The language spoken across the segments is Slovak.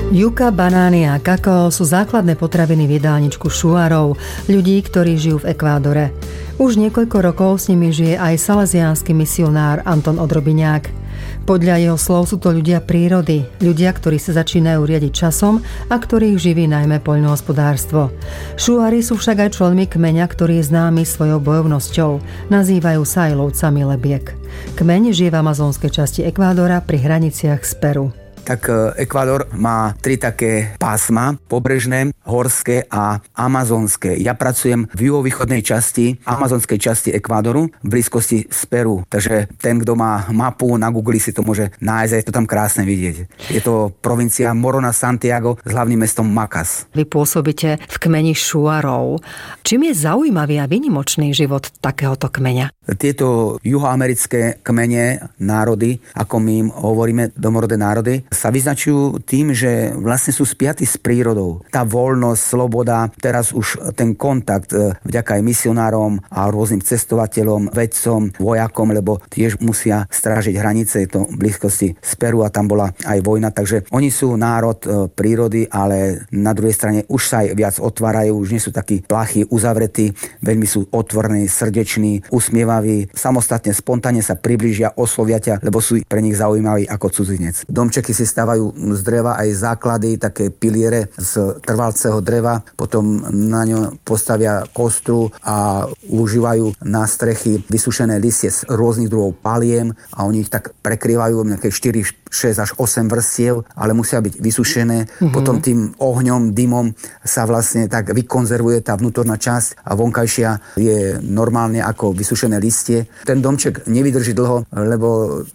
Juka, banány a kakao sú základné potraviny v jedálničku šuarov, ľudí, ktorí žijú v Ekvádore. Už niekoľko rokov s nimi žije aj salesiánsky misionár Anton Odrobiňák. Podľa jeho slov sú to ľudia prírody, ľudia, ktorí sa začínajú riadiť časom a ktorých živí najmä poľnohospodárstvo. Šuari sú však aj členmi kmeňa, ktorý je známy svojou bojovnosťou. Nazývajú sa aj lovcami lebiek. Kmeň žije v amazonskej časti Ekvádora pri hraniciach s Peru. Tak Ekvádor má 3 také pásma, pobrežné, horské a amazonské. Ja pracujem v juhovýchodnej časti, amazonskej časti Ekvádoru, v blízkosti z Peru. Takže ten, kto má mapu na Google, si to môže nájsť a je to tam krásne vidieť. Je to provincia Morona Santiago s hlavným mestom Macas. Vy pôsobíte v kmeni šuarov. Čím je zaujímavý a výnimočný život takéhoto kmeňa? Tieto juhoamerické kmene, národy, ako my im hovoríme, domorodé národy, sa vyznačujú tým, že vlastne sú spiatí s prírodou. Tá voľnosť, sloboda, teraz už ten kontakt vďaka aj misionárom a rôznym cestovateľom, vedcom, vojakom, lebo tiež musia strážiť hranice, je to v blízkosti z Peru a tam bola aj vojna, takže oni sú národ prírody, ale na druhej strane už sa aj viac otvárajú, už nie sú takí plachí, uzavretí, veľmi sú otvorení, srdeční, usmievaví, samostatne, spontánne sa priblížia, oslovia ťa, lebo sú pre nich zaujímaví ako cudzinec. Domčeky si stávajú z dreva aj základy, také piliere z trvalceho dreva, potom na ňo postavia kostru a užívajú na strechy vysušené listie z rôznych druhov paliem a oni ich tak prekrývajú nejaké 4, 6 až 8 vrstiev, ale musia byť vysušené. Potom tým ohňom, dymom sa vlastne tak vykonzervuje tá vnútorná časť a vonkajšia je normálne ako vysušené listie. Ten domček nevydrží dlho, lebo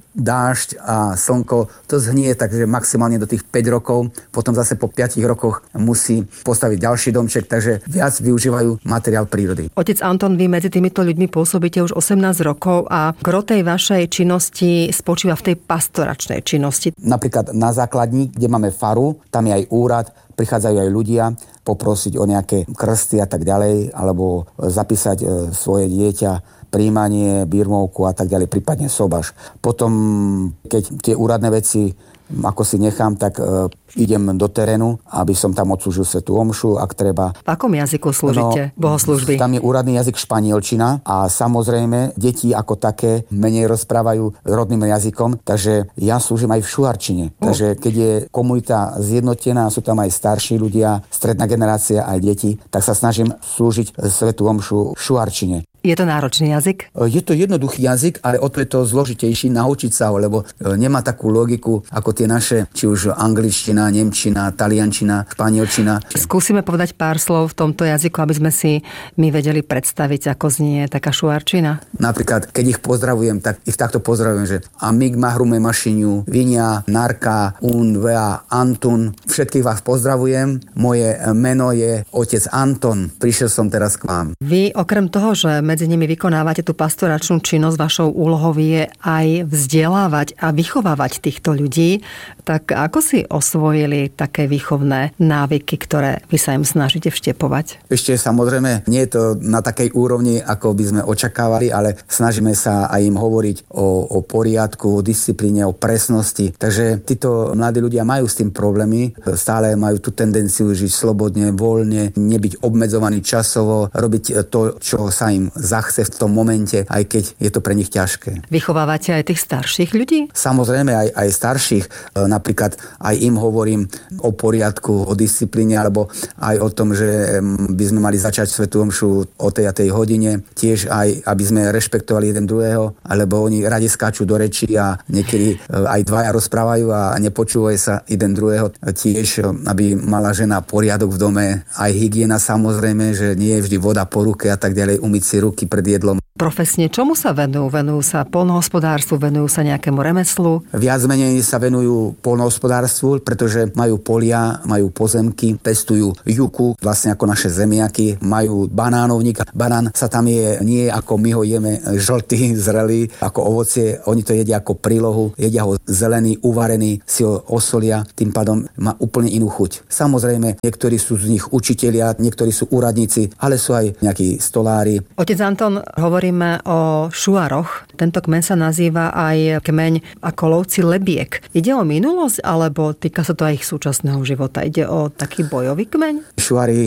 dážď a slnko to zhnie, takže maximálne do tých 5 rokov. Potom zase po 5 rokoch musí postaviť ďalší domček, takže viac využívajú materiál prírody. Otec Anton, vy medzi týmito ľuďmi pôsobíte už 18 rokov a gro tej vašej činnosti spočíva v tej pastoračnej činnosti. Napríklad na základni, kde máme faru, tam je aj úrad, prichádzajú aj ľudia poprosiť o nejaké krsty a tak ďalej, alebo zapísať svoje dieťa, príjmanie, birmovku a tak ďalej, prípadne sobaš. Potom, keď tie úradné veci ako si nechám, tak idem do terénu, aby som tam odslúžil svätú omšu, ak treba. V akom jazyku slúžite bohoslúžby? Tam je úradný jazyk španielčina a samozrejme deti ako také menej rozprávajú rodným jazykom, takže ja slúžim aj v šuarčine. Takže keď je komunita zjednotená, sú tam aj starší ľudia, stredná generácia, aj deti, tak sa snažím slúžiť svätú omšu v šuarčine. Je to náročný jazyk? Je to jednoduchý jazyk, ale o to je to zložitejší naučiť sa ho, lebo nemá takú logiku ako tie naše, či už angličtina, nemčina, taliančina, španielčina. Skúsime povedať pár slov v tomto jazyku, aby sme si my vedeli predstaviť, ako znie taká šuarčina. Napríklad, keď ich pozdravujem, tak ich takto pozdravujem, že amig mahrume mašiniu, vinia, narka, un, vea, Antun. Všetkých vás pozdravujem. Moje meno je otec Anton. Prišiel som teraz k vám. Vy okrem toho, že medzi nimi vykonávate tú pastoračnú činnosť, vašou úlohou je aj vzdelávať a vychovávať týchto ľudí. Tak ako si osvojili také výchovné návyky, ktoré vy sa im snažíte vštepovať? Ešte samozrejme nie je to na takej úrovni, ako by sme očakávali, ale snažíme sa aj im hovoriť o poriadku, o disciplíne, o presnosti. Takže títo mladí ľudia majú s tým problémy, stále majú tú tendenciu žiť slobodne, voľne, nebyť obmedzovaný časovo, robiť to, čo sa im zachce v tom momente, aj keď je to pre nich ťažké. Vychovávate aj tých starších ľudí? Samozrejme aj starších. Napríklad aj im hovorím o poriadku, o disciplíne, alebo aj o tom, že by sme mali začať svätú omšu o tej a tej hodine. Tiež aj, aby sme rešpektovali jeden druhého, alebo oni radi skáču do rečí a niekedy aj dvaja rozprávajú a nepočúvajú sa jeden druhého. Tiež, aby mala žena poriadok v dome, aj hygiena samozrejme, že nie je vždy voda po ruke a tak ďalej, umyť si ruky pred jedlom. Profesne čomu sa venujú? Venujú sa poľnohospodárstvu, venujú sa nejakému remeslu? Viac menej sa venujú poľnohospodárstvu, pretože majú polia, majú pozemky, pestujú juku, vlastne ako naše zemiaky, majú banánovník. Banán sa tam je nie ako my ho jeme žltý, zrelý, ako ovocie. Oni to jedia ako prílohu, jedia ho zelený, uvarený, si ho osolia, tým pádom má úplne inú chuť. Samozrejme, niektorí sú z nich učitelia, niektorí sú úradníci, ale sú aj nejakí stolári. Otec Anton, hovoríme o šuaroch. Tento kmeň sa nazýva aj kmeň ako lovci lebiek. Ide o minulosť, alebo týka sa to aj ich súčasného života? Ide o taký bojový kmeň? Šuári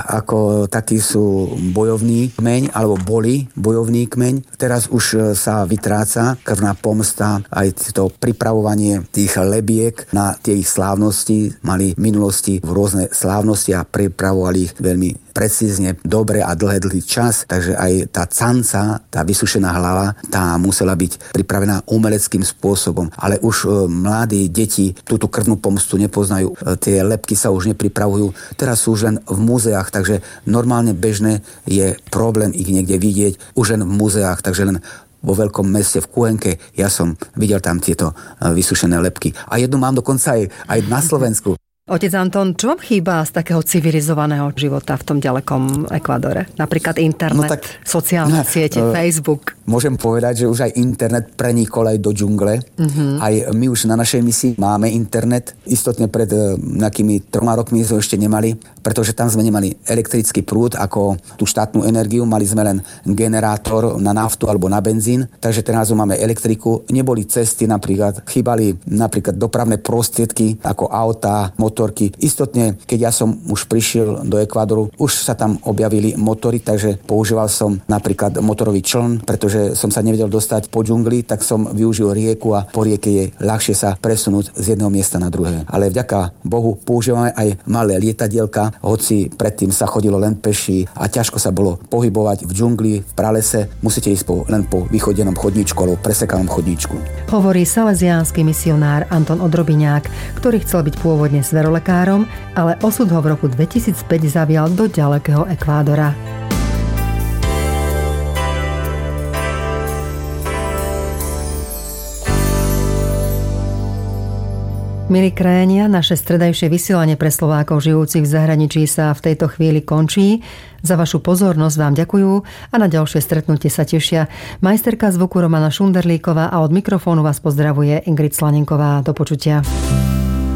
ako takí sú bojovný kmeň, alebo boli bojovný kmeň. Teraz už sa vytráca krvná pomsta, aj to pripravovanie tých lebiek na tie ich slávnosti. Mali v minulosti rôzne slávnosti a pripravovali ich veľmi precízne, dobre a dlhý čas, takže aj tá canca, tá vysušená hlava, tá musela byť pripravená umeleckým spôsobom. Ale už mladí deti túto krvnú pomstu nepoznajú. Tie lebky sa už nepripravujú. Teraz sú už len v múzeách, takže normálne bežné je problém ich niekde vidieť už len v múzeách, takže len vo veľkom meste v Kuenke, ja som videl tam tieto vysušené lebky. A jednu mám dokonca aj na Slovensku. Otec Anton, čo vám chýba z takého civilizovaného života v tom ďalekom Ekvádore? Napríklad internet, sociálne siete, Facebook. Môžem povedať, že už aj internet prenikol aj do džungle. Aj my už na našej misii máme internet. Istotne pred nejakými 3 rokmi sme ešte nemali, pretože tam sme nemali elektrický prúd ako tú štátnu energiu. Mali sme len generátor na naftu alebo na benzín. Takže teraz máme elektriku. Neboli cesty napríklad. Chýbali napríklad dopravné prostriedky ako auta, motorky. Istotne, keď ja som už prišiel do Ekvádoru, už sa tam objavili motory, takže používal som napríklad motorový čln, pretože som sa nevedel dostať po džungli, tak som využil rieku a po rieke je ľahšie sa presunúť z jedného miesta na druhé. Ale vďaka Bohu používame aj malé lietadielka, hoci predtým sa chodilo len peši a ťažko sa bolo pohybovať v džungli, v pralese, musíte ísť len po vychodenom chodníčku alebo presekanom chodníčku. Hovorí salesiánsky misionár Anton Odrobiňák, ktorý chcel byť pôvodne zverolekárom, ale osud ho v roku 2005 zavial do ďalekého Ekvádora. Milí krajania, naše stredajšie vysielanie pre Slovákov žijúcich v zahraničí sa v tejto chvíli končí. Za vašu pozornosť vám ďakujú a na ďalšie stretnutie sa tešia majsterka zvuku Romana Šunderlíková a od mikrofónu vás pozdravuje Ingrid Slanenková. Do počutia.